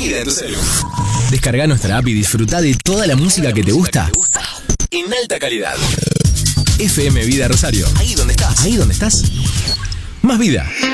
vida en tu celular. Descarga nuestra app y disfruta de toda la música que te gusta en alta calidad. FM Vida Rosario. Ahí donde estás. Más vida.